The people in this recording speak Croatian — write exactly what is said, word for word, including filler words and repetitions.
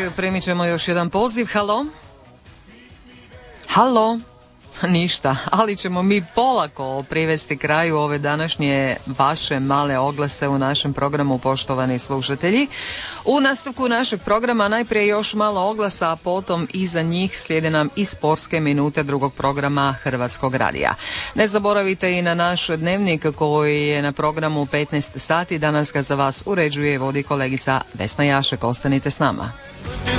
kraju primit ćemo još jedan poziv. Halo? Halo? Ništa, ali ćemo mi polako privesti kraju ove današnje vaše male oglase u našem programu, poštovani slušatelji. U nastavku našeg programa najprije još malo oglasa, a potom iza njih slijede nam i sportske minute drugog programa Hrvatskog radija. Ne zaboravite i na naš dnevnik koji je na programu u petnaest sati. Danas ga za vas uređuje i vodi kolegica Vesna Jašek. Ostanite s nama.